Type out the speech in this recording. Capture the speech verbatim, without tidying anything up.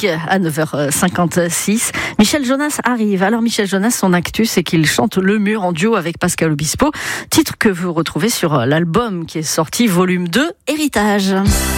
musique à neuf heures cinquante-six. Michel Jonas arrive. Alors Michel Jonas, son actu, c'est qu'il chante Le Mur en duo avec Pascal Obispo, titre que vous retrouvez sur l'album qui est sorti, volume deux, Héritage.